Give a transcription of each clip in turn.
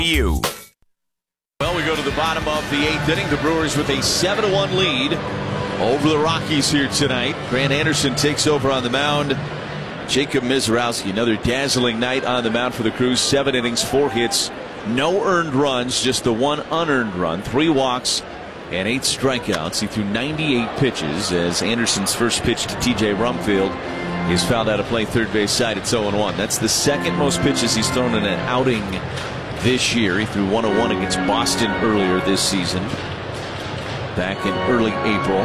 You. Well, we go to the bottom of the 8th inning. The Brewers with a 7-1 lead over the Rockies here tonight. Grant Anderson takes over on the mound. Jacob Misiorowski, another dazzling night on the mound for the Crews. 7 innings, 4 hits, no earned runs, just the 1 unearned run, 3 walks, and 8 strikeouts. He threw 98 pitches as Anderson's first pitch to TJ Rumfield is fouled out of play third base side. It's 0-1. That's the second most pitches he's thrown in an outing this year. He threw 101 against Boston earlier this season, back in early April.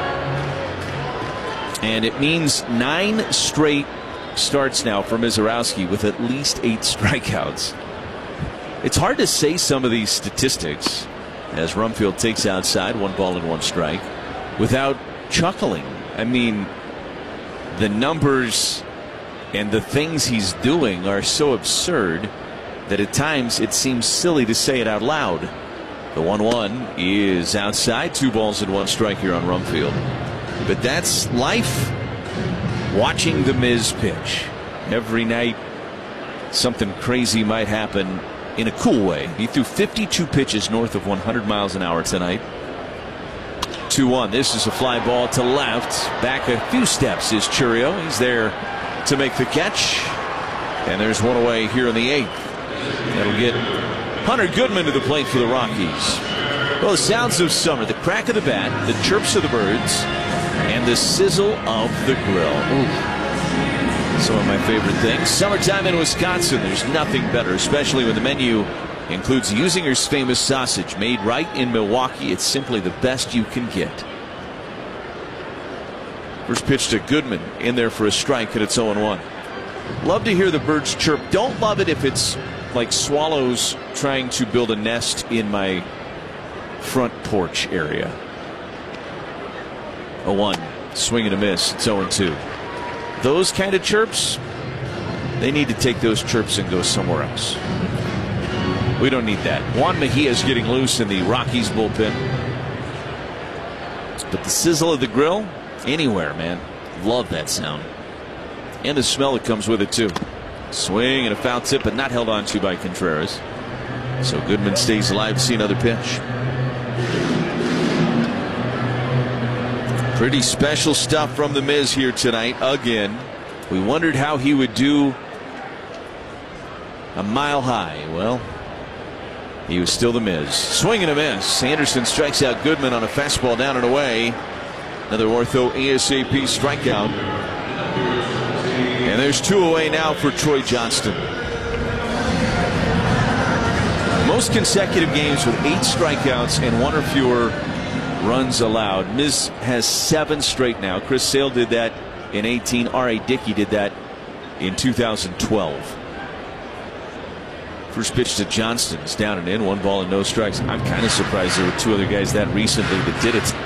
And it means 9 straight starts now for Misiorowski with at least 8 strikeouts. It's hard to say some of these statistics as Rumfield takes outside, 1 ball and 1 strike, without chuckling. I mean, the numbers and the things he's doing are so absurd that at times it seems silly to say it out loud. The 1-1 is outside, 2 balls and 1 strike here on Rumfield. But that's life watching the Miz pitch. Every night something crazy might happen in a cool way. He threw 52 pitches north of 100 miles an hour tonight. 2-1. This is a fly ball to left. Back a few steps is Chourio. He's there to make the catch. And there's one away here in the 8th. That'll get Hunter Goodman to the plate for the Rockies. Well, the sounds of summer, the crack of the bat, the chirps of the birds, and the sizzle of the grill. Ooh. Some of my favorite things. Summertime in Wisconsin, there's nothing better, especially when the menu includes Usinger's famous sausage made right in Milwaukee. It's simply the best you can get. First pitch to Goodman, in there for a strike, and it's 0-1. Love to hear the birds chirp. Don't love it if it's like swallows trying to build a nest in my front porch area. 0-1. Swing and a miss. It's 0-2. Those kind of chirps, they need to take those chirps and go somewhere else. We don't need that. Juan Mejia is getting loose in the Rockies bullpen. But the sizzle of the grill, anywhere, man. Love that sound. And the smell that comes with it, too. Swing and a foul tip, but not held on to by Contreras. So Goodman stays alive to see another pitch. Pretty special stuff from the Miz here tonight again. We wondered how he would do a mile high. Well, he was still the Miz. Swing and a miss. Anderson strikes out Goodman on a fastball down and away. Another ortho ASAP strikeout. And there's 2 away now for Troy Johnston. Most consecutive games with 8 strikeouts and 1 or fewer runs allowed. Miz has 7 straight now. Chris Sale did that in 18. R.A. Dickey did that in 2012. First pitch to Johnston is down and in. 1 ball and no strikes. I'm kind of surprised there were 2 other guys that recently that did it.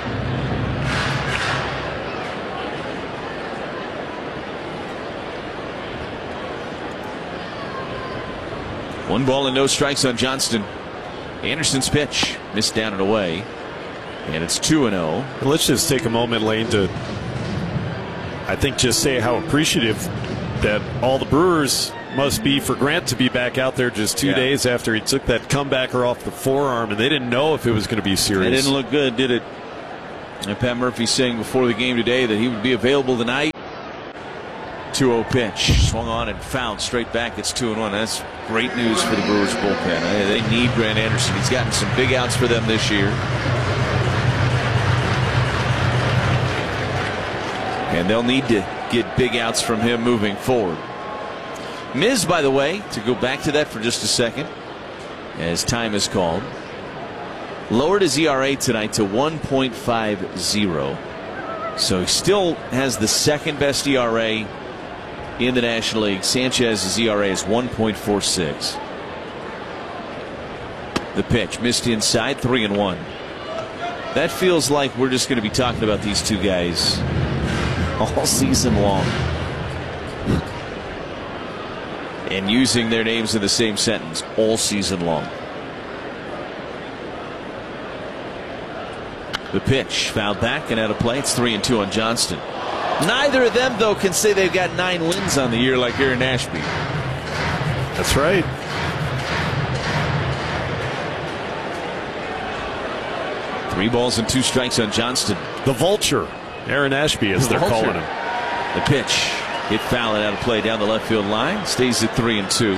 One ball and no strikes on Johnston. Anderson's pitch missed down and away. And it's 2-0. Let's just take a moment, Lane, to I think just say how appreciative that all the Brewers must be for Grant to be back out there just 2 days after he took that comebacker off the forearm, and they didn't know if it was going to be serious. It didn't look good, did it? And Pat Murphy saying before the game today that he would be available tonight. 2-0 pitch. Swung on and fouled straight back. It's 2-1. That's great news for the Brewers bullpen. They need Grant Anderson. He's gotten some big outs for them this year. And they'll need to get big outs from him moving forward. Miz, by the way, to go back to that for just a second, as time is called, lowered his ERA tonight to 1.50. So he still has the second best ERA in the National League. Sanchez's ERA is 1.46. The pitch missed inside, 3-1. That feels like we're just going to be talking about these two guys all season long and using their names in the same sentence all season long. The pitch fouled back and out of play. It's 3-2 on Johnston. Neither of them, though, can say they've got 9 wins on the year like Aaron Ashby. That's right. 3 balls and 2 strikes on Johnston. The Vulture, Aaron Ashby, as they're calling him. The pitch hit foul and out of play down the left field line. Stays at 3-2.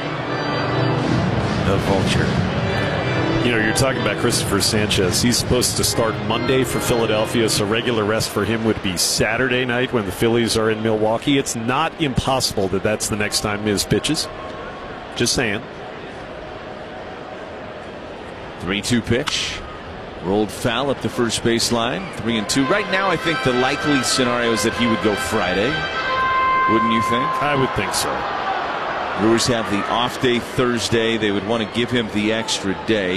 The Vulture. You know, you're talking about Christopher Sanchez. He's supposed to start Monday for Philadelphia, so regular rest for him would be Saturday night when the Phillies are in Milwaukee. It's not impossible that that's the next time Miz pitches. Just saying. 3-2 pitch. Rolled foul up the first base line. 3-2. Right now, I think the likely scenario is that he would go Friday. Wouldn't you think? I would think so. Brewers have the off day Thursday. They would want to give him the extra day.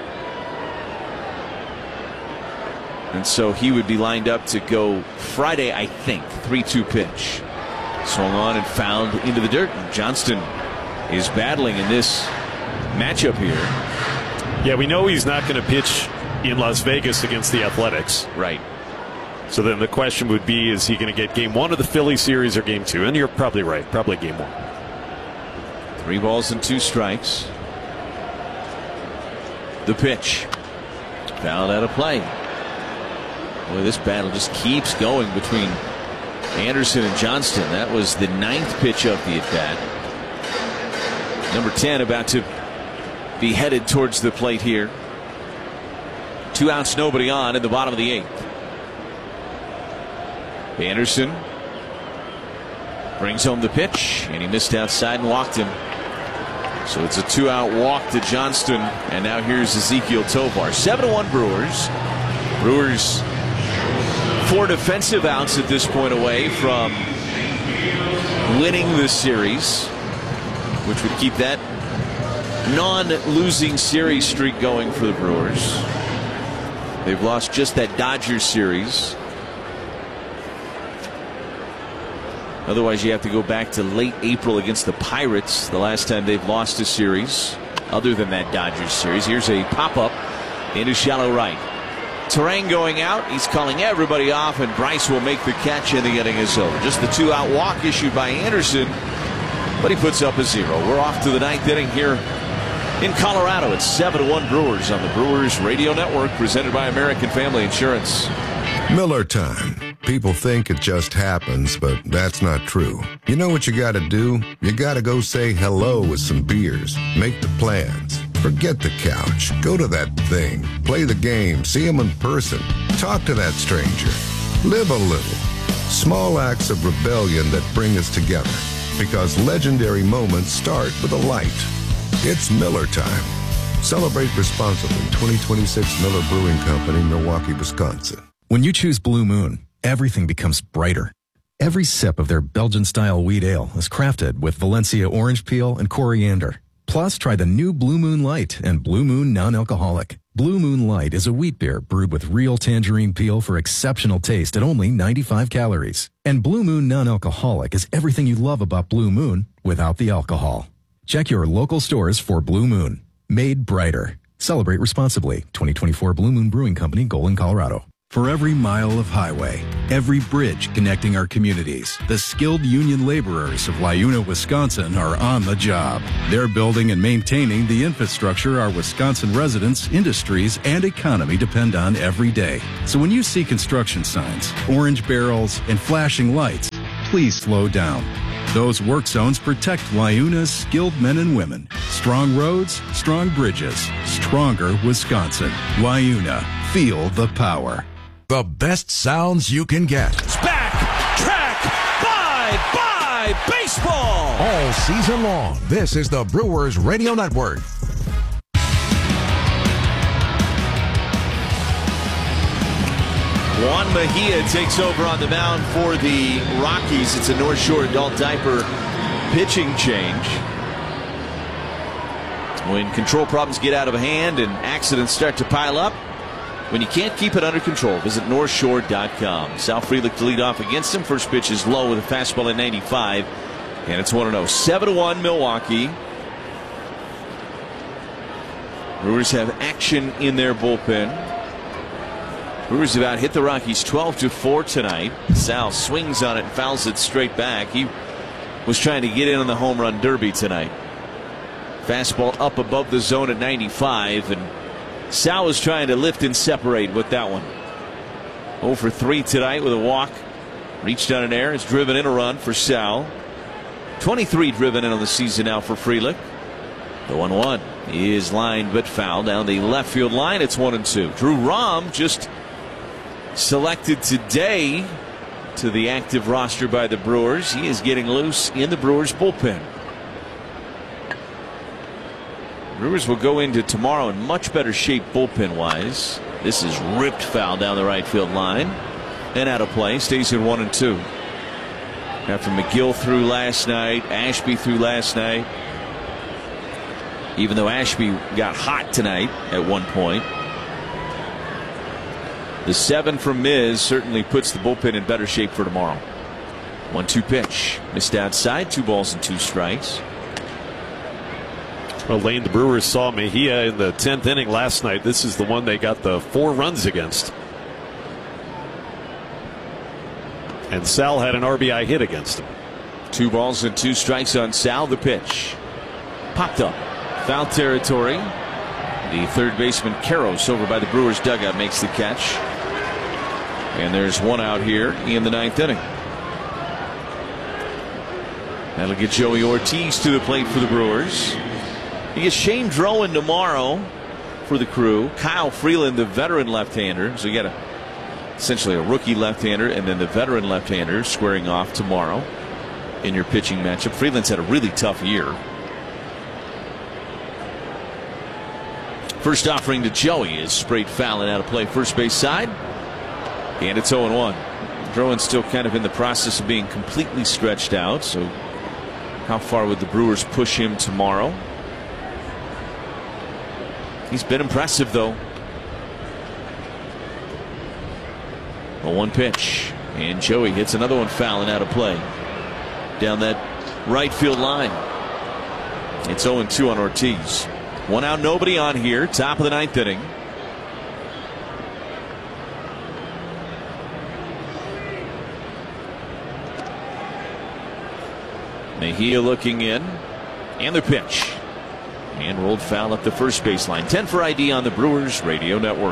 And so he would be lined up to go Friday, I think. 3-2 pitch. Swung on and fouled into the dirt. Johnston is battling in this matchup here. Yeah, we know he's not going to pitch in Las Vegas against the Athletics. Right. So then the question would be, is he going to get game 1 of the Philly series or game 2? And you're probably right. Probably game 1. 3 balls and 2 strikes. The pitch. Fouled out of play. Boy, this battle just keeps going between Anderson and Johnston. That was the 9th pitch of the at-bat. Number 10 about to be headed towards the plate here. 2 outs, nobody on in the bottom of the 8th. Anderson brings home the pitch, and he missed outside and walked him. So it's a 2-out walk to Johnston, and now here's Ezequiel Tovar. 7-1 Brewers. Brewers 4 defensive outs at this point away from winning this series, which would keep that non-losing series streak going for the Brewers. They've lost just that Dodgers series. Otherwise, you have to go back to late April against the Pirates, the last time they've lost a series other than that Dodgers series. Here's a pop-up into shallow right. Terang going out. He's calling everybody off, and Bryce will make the catch, and the inning is over. Just the 2-out walk issued by Anderson, but he puts up a 0. We're off to the 9th inning here in Colorado. It's 7-1 Brewers on the Brewers Radio Network, presented by American Family Insurance. Miller time. People think it just happens, but that's not true. You know what you gotta do? You gotta go say hello with some beers. Make the plans. Forget the couch. Go to that thing. Play the game. See them in person. Talk to that stranger. Live a little. Small acts of rebellion that bring us together. Because legendary moments start with a light. It's Miller time. Celebrate responsibly. 2026 Miller Brewing Company, Milwaukee, Wisconsin. When you choose Blue Moon, everything becomes brighter. Every sip of their Belgian-style wheat ale is crafted with Valencia orange peel and coriander. Plus, try the new Blue Moon Light and Blue Moon Non-Alcoholic. Blue Moon Light is a wheat beer brewed with real tangerine peel for exceptional taste at only 95 calories. And Blue Moon Non-Alcoholic is everything you love about Blue Moon without the alcohol. Check your local stores for Blue Moon. Made brighter. Celebrate responsibly. 2024 Blue Moon Brewing Company, Golden, Colorado. For every mile of highway, every bridge connecting our communities, the skilled union laborers of Wayuna, Wisconsin are on the job. They're building and maintaining the infrastructure our Wisconsin residents, industries, and economy depend on every day. So when you see construction signs, orange barrels, and flashing lights, please slow down. Those work zones protect Wayuna's skilled men and women. Strong roads, strong bridges, stronger Wisconsin. Wayuna, feel the power. The best sounds you can get. It's back, track, bye, baseball. All season long, this is the Brewers Radio Network. Juan Mejia takes over on the mound for the Rockies. It's a North Shore adult diaper pitching change. When control problems get out of hand and accidents start to pile up, when you can't keep it under control, visit NorthShore.com. Sal Frelick to lead off against him. First pitch is low with a fastball at 95. And it's 1-0. 7-1 Milwaukee. Brewers have action in their bullpen. Brewers have out hit the Rockies 12-4 tonight. Sal swings on it and fouls it straight back. He was trying to get in on the home run derby tonight. Fastball up above the zone at 95, and Sal was trying to lift and separate with that one. 0 for 3 tonight with a walk. Reached on an air. Has driven in a run for Sal. 23 driven in on the season now for Frelick. The 1-1 is lined but foul down the left field line. It's 1-2. Drew Rom just selected today to the active roster by the Brewers. He is getting loose in the Brewers bullpen. Brewers will go into tomorrow in much better shape bullpen wise. This is ripped foul down the right field line and out of play. Stays at 1-2. After McGill threw last night, Ashby threw last night. Even though Ashby got hot tonight at one point. The 7 from Miz certainly puts the bullpen in better shape for tomorrow. 1-2 pitch. Missed outside. 2 balls and 2 strikes. Well, Lane, the Brewers saw Mejia in the 10th inning last night. This is the one they got the 4 runs against. And Sal had an RBI hit against him. 2 balls and 2 strikes on Sal. The pitch popped up. Foul territory. The third baseman Karros over by the Brewers dugout makes the catch. And there's 1 out here in the 9th inning. That'll get Joey Ortiz to the plate for the Brewers. You get Shane Drowan tomorrow for the Crew. Kyle Freeland, the veteran left-hander. So you got essentially a rookie left-hander and then the veteran left-hander squaring off tomorrow in your pitching matchup. Freeland's had a really tough year. First offering to Joey is sprayed foul and out of play first base side. And it's 0-1. Drowan's still kind of in the process of being completely stretched out. So how far would the Brewers push him tomorrow? He's been impressive though. A 1 pitch. And Joey hits another one foul and out of play. Down that right field line. It's 0-2 on Ortiz. 1 out, nobody on here. Top of the 9th inning. Mejia looking in. And the pitch. And rolled foul at the first baseline. 10 for ID on the Brewers Radio Network.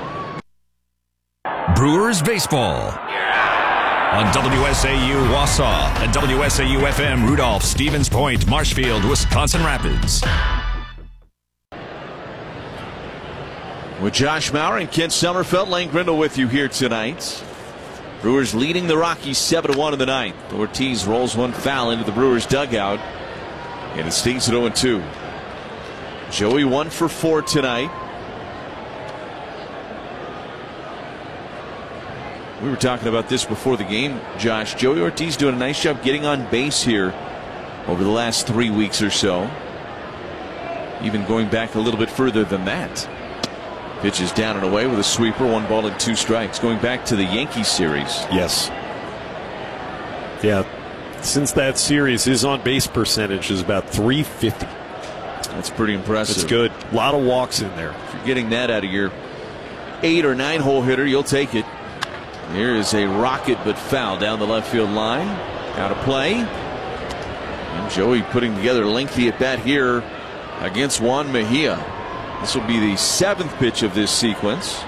Brewers baseball on WSAU Wausau and WSAU FM Rudolph, Stevens Point, Marshfield, Wisconsin Rapids. With Josh Mauer and Kent Sommerfeld, Lane Grindle with you here tonight. Brewers leading the Rockies 7-1 in the 9th. Ortiz rolls one foul into the Brewers dugout. And it stays at 0-2. Joey 1 for 4 tonight. We were talking about this before the game, Josh. Joey Ortiz doing a nice job getting on base here over the last 3 weeks or so. Even going back a little bit further than that. Pitch is down and away with a sweeper, 1 ball and 2 strikes. Going back to the Yankees series. Yes. Yeah. Since that series, his on base percentage is about .350. That's pretty impressive. It's good. A lot of walks in there. If you're getting that out of your 8 or 9 hole hitter, you'll take it. Here is a rocket but foul down the left field line. Out of play. And Joey putting together a lengthy at bat here against Juan Mejia. This will be the 7th pitch of this sequence.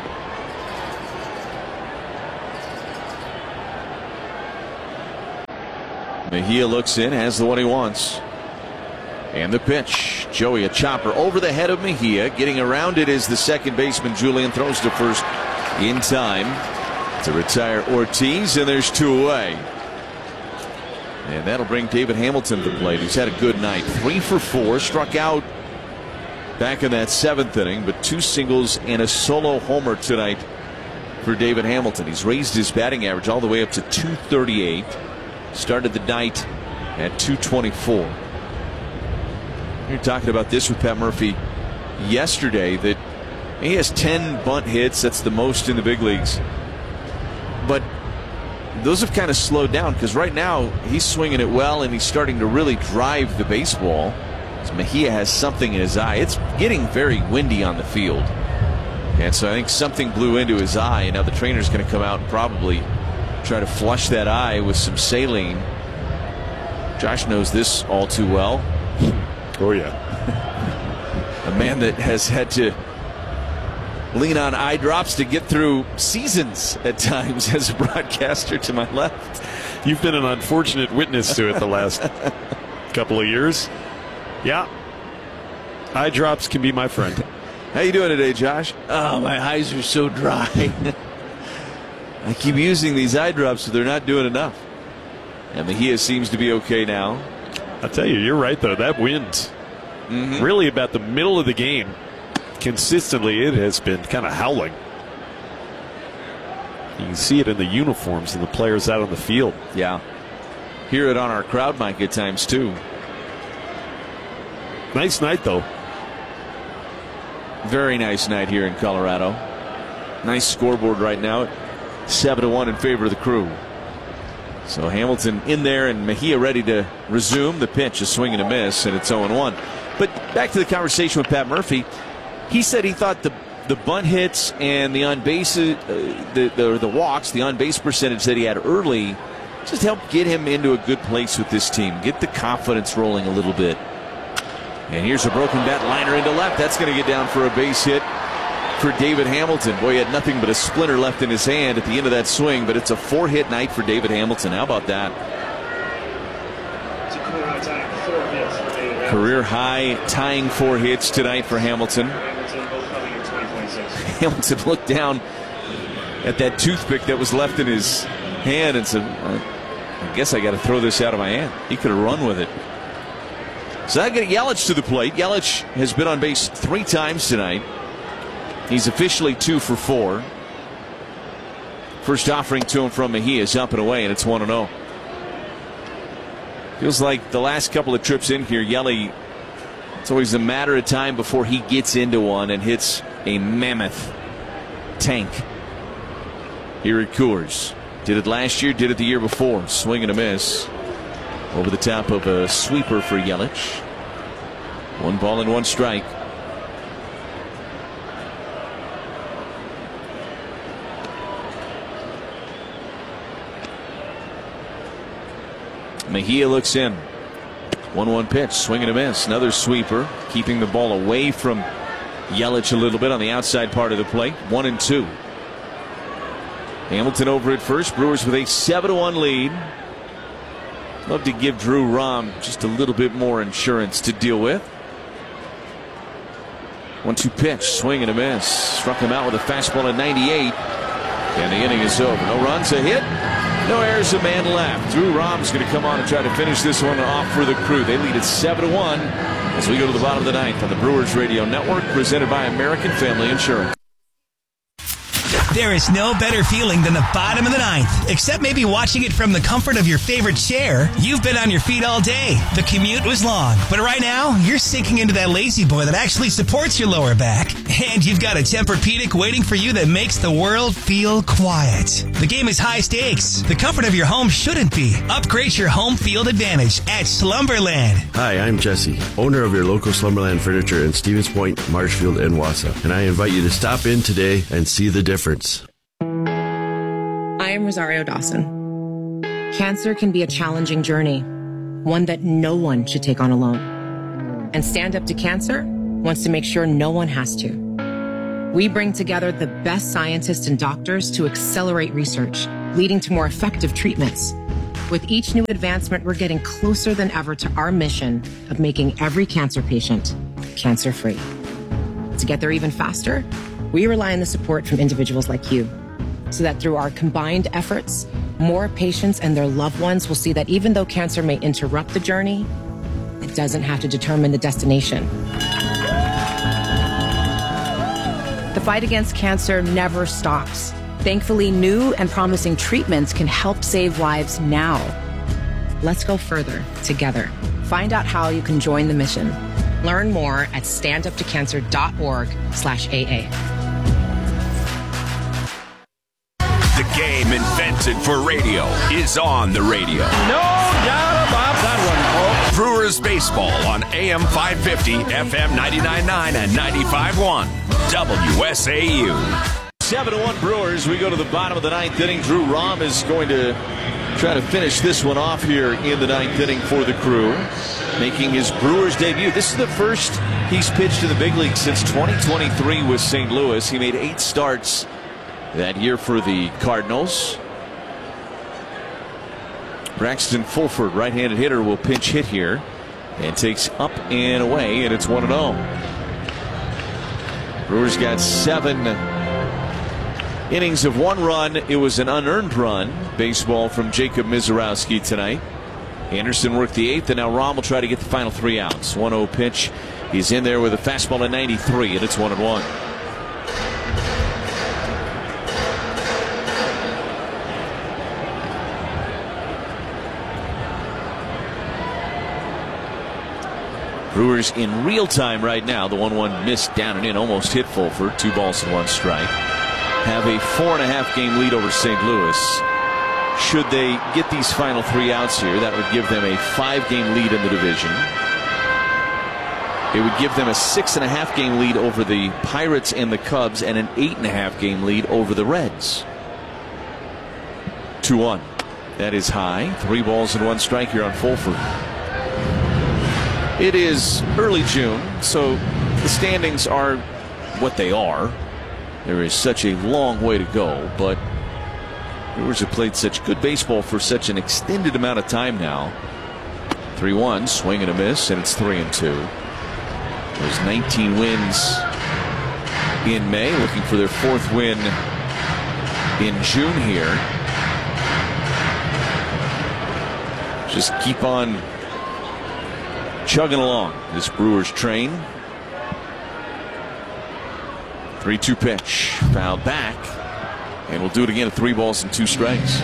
Mejia looks in, has the one he wants. And the pitch. Joey, a chopper over the head of Mejia. Getting around it is the second baseman, Julian. Throws to first in time to retire Ortiz, and there's 2 away. And that'll bring David Hamilton to the plate. He's had a good night. 3 for 4. Struck out back in that 7th inning, but 2 singles and a solo homer tonight for David Hamilton. He's raised his batting average all the way up to .238. Started the night at .224. You're talking about this with Pat Murphy yesterday, that he has 10 bunt hits. That's the most in the big leagues. But those have kind of slowed down because right now he's swinging it well and he's starting to really drive the baseball. Mejia has something in his eye. It's getting very windy on the field. And so I think something blew into his eye, and now the trainer's going to come out and probably try to flush that eye with some saline. Josh knows this all too well. Oh, yeah. A man that has had to lean on eye drops to get through seasons at times as a broadcaster to my left. You've been an unfortunate witness to it the last couple of years. Yeah. Eye drops can be my friend. How you doing today, Josh? Oh, my eyes are so dry. I keep using these eye drops, but they're not doing enough. And Mejia seems to be okay now. I'll tell you, you're right, though. That wind, really about the middle of the game, consistently it has been kind of howling. You can see it in the uniforms and the players out on the field. Yeah. Hear it on our crowd mic at times, too. Nice night, though. Very nice night here in Colorado. Nice scoreboard right now. 7-1 in favor of the Crew. So Hamilton in there and Mejia ready to resume. The pitch, a swing and a miss, and it's 0-1. But back to the conversation with Pat Murphy. He said he thought the bunt hits and the on base, the walks, the on base percentage that he had early just helped get him into a good place with this team. Get the confidence rolling a little bit. And here's a broken bat liner into left. That's going to get down for a base hit for David Hamilton. Boy, he had nothing but a splinter left in his hand at the end of that swing, but it's a 4-hit night for David Hamilton. How about that? Career high tying 4 hits tonight for Hamilton. Hamilton looked down at that toothpick that was left in his hand and said, I guess I got to throw this out of my hand. He could have run with it. So I get Yelich to the plate. Yelich has been on base 3 times tonight. He's officially 2 for 4. First offering to him from Mejia is up and away, and it's 1-0. Feels like the last couple of trips in here, Yelich, it's always a matter of time before he gets into one and hits a mammoth tank here at Coors. Did it last year, did it the year before. Swing and a miss. Over the top of a sweeper for Yelich. 1 ball and 1 strike. Mejia looks in. 1-1 pitch. Swing and a miss. Another sweeper. Keeping the ball away from Yelich a little bit on the outside part of the plate. 1-2. Hamilton over at first. Brewers with a 7-1 lead. Love to give Drew Rom just a little bit more insurance to deal with. 1-2 pitch. Swing and a miss. Struck him out with a fastball at 98. And the inning is over. No runs, a hit. No errors, a man left. Drew Rom's going to come on and try to finish this one off for the Crew. They lead at 7-1 as we go to the bottom of the ninth on the Brewers Radio Network, presented by American Family Insurance. There is no better feeling than the bottom of the ninth, except maybe watching it from the comfort of your favorite chair. You've been on your feet all day. The commute was long, but right now, you're sinking into that lazy boy that actually supports your lower back. And you've got a Tempur-Pedic waiting for you that makes the world feel quiet. The game is high stakes. The comfort of your home shouldn't be. Upgrade your home field advantage at Slumberland. Hi, I'm Jesse, owner of your local Slumberland Furniture in Stevens Point, Marshfield, and Wausau. And I invite you to stop in today and see the difference. I am Rosario Dawson. Cancer can be a challenging journey, one that no one should take on alone. And Stand Up to Cancer wants to make sure no one has to. We bring together the best scientists and doctors to accelerate research, leading to more effective treatments. With each new advancement, we're getting closer than ever to our mission of making every cancer patient cancer-free. To get there even faster, we rely on the support from individuals like you, so that through our combined efforts, more patients and their loved ones will see that even though cancer may interrupt the journey, it doesn't have to determine the destination. The fight against cancer never stops. Thankfully, new and promising treatments can help save lives now. Let's go further together. Find out how you can join the mission. Learn more at standuptocancer.org/AA. The game invented for radio is on the radio. No doubt about that one, folks. Brewers baseball on AM 550, FM 99.9 and 95.1. WSAU. 7-1 Brewers. We go to the bottom of the ninth inning. Drew Rom is going to try to finish this one off here in the 9th inning for the Crew, making his Brewers debut. This is the first he's pitched in the big league since 2023 with St. Louis. He made 8 starts that year for the Cardinals. Braxton Fulford, right-handed hitter, will pinch hit here and takes up and away, and it's 1-0. Brewers got 7 innings of 1 run. It was an unearned run. Baseball from Jacob Misiorowski tonight. Anderson worked the 8th, and now Rom will try to get the final 3 outs. 1-0 pitch. He's in there with a fastball at 93, and it's 1-1. Brewers in real time right now. The 1-1 missed down and in, almost hit Fulford. 2 balls and 1 strike. Have a 4.5 game lead over St. Louis. Should they get these final 3 outs here, that would give them a 5-game lead in the division. It would give them a 6.5 game lead over the Pirates and the Cubs, and an 8.5 game lead over the Reds. 2-1. That is high. 3 balls and 1 strike here on Fulford. It is early June, so the standings are what they are. There is such a long way to go, but Brewers have played such good baseball for such an extended amount of time now. 3-1, swing and a miss, and it's 3-2. There's 19 wins in May, looking for their 4th win in June here. Just keep on chugging along this Brewers train. 3-2 pitch, fouled back, and we'll do it again at 3 balls and 2 strikes.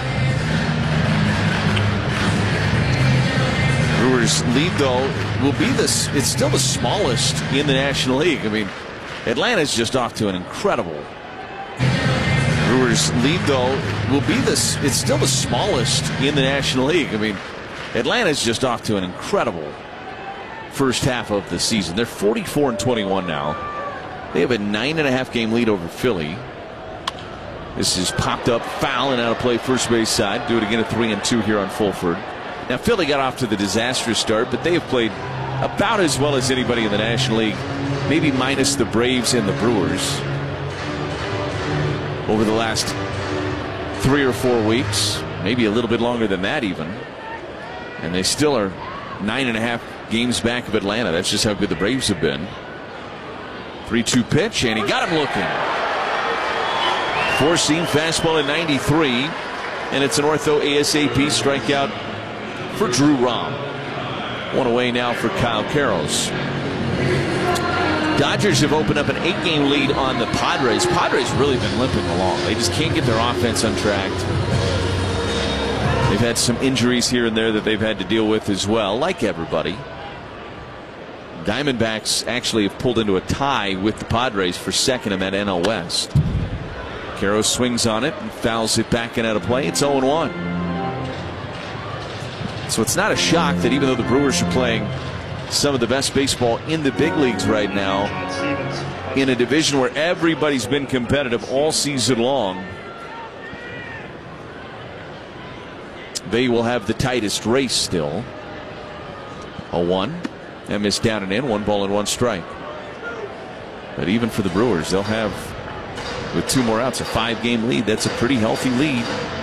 Brewers lead, though, will be this. It's still the smallest in the National League. I mean, Atlanta's just off to an incredible. Brewers lead, though, will be this. It's still the smallest in the National League. I mean, Atlanta's just off to an incredible first half of the season. They're 44-21 now. They have a 9.5 game lead over Philly. This is popped up, foul, and out of play first base side. Do it again at 3-2 here on Fulford. Now Philly got off to the disastrous start, but they have played about as well as anybody in the National League, maybe minus the Braves and the Brewers, over the last 3 or 4 weeks, maybe a little bit longer than that even. And they still are 9.5 games back of Atlanta. That's just how good the Braves have been. 3-2 pitch, and he got him looking. 4-seam fastball at 93, and it's an ortho ASAP strikeout for Drew Rom. 1 away now for Kyle Karros. Dodgers have opened up an 8-game lead on the Padres. Padres really been limping along. They just can't get their offense untracked. They've had some injuries here and there that they've had to deal with as well, like everybody. Diamondbacks actually have pulled into a tie with the Padres for 2nd in that NL West. Karros swings on it and fouls it back and out of play. It's 0-1. So it's not a shock that even though the Brewers are playing some of the best baseball in the big leagues right now, in a division where everybody's been competitive all season long, they will have the tightest race still. 0-1. And missed down and in. 1 ball and 1 strike. But even for the Brewers, they'll have, with 2 more outs, a 5-game lead. That's a pretty healthy lead.